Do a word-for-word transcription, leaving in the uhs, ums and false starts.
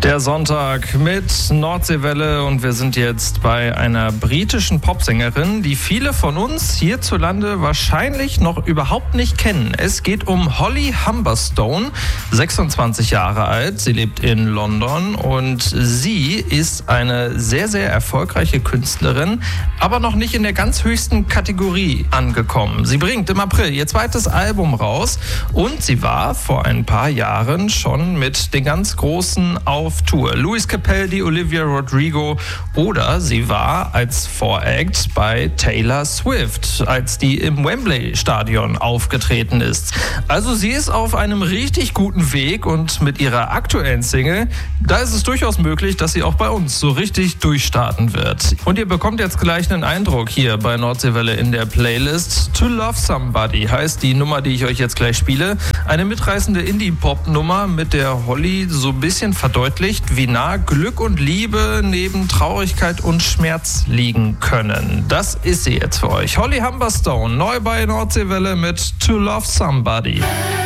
Der Sonntag mit Nordseewelle und wir sind jetzt bei einer britischen Popsängerin, die viele von uns hierzulande wahrscheinlich noch überhaupt nicht kennen. Es geht um Holly Humberstone, sechsundzwanzig Jahre alt. Sie lebt in London und sie ist eine sehr, sehr erfolgreiche Künstlerin, aber noch nicht in der ganz höchsten Kategorie angekommen. Sie bringt im April ihr zweites Album raus und sie war vor ein paar Jahren schon mit den ganz Großen auf Tour. Lewis Capaldi, Olivia Rodrigo oder sie war als Voract bei Taylor Swift, als die im Wembley-Stadion aufgetreten ist. Also sie ist auf einem richtig guten Weg und mit ihrer aktuellen Single, da ist es durchaus möglich, dass sie auch bei uns so richtig durchstarten wird. Und ihr bekommt jetzt gleich einen Eindruck hier bei Nordseewelle in der Playlist. To Love Somebody heißt die Nummer, die ich euch jetzt gleich spiele. Eine mitreißende Indie-Pop-Nummer, mit der Holly so ein bisschen verdeutlicht, wie nah Glück und Liebe neben Traurigkeit und Schmerz liegen können. Das ist sie jetzt für euch. Holly Humberstone, neu bei Nordseewelle mit To Love Somebody.